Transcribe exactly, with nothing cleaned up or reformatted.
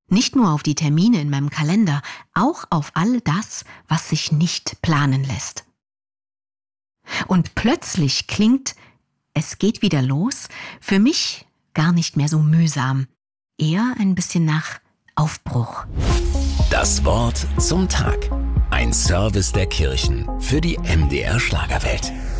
Nicht nur auf die Termine in meinem Kalender, auch auf all das, was sich nicht planen lässt. Und plötzlich klingt „Es geht wieder los" für mich gar nicht mehr so mühsam, eher ein bisschen nach Aufbruch. Das Wort zum Tag. Ein Service der Kirchen für die M D R Schlagerwelt.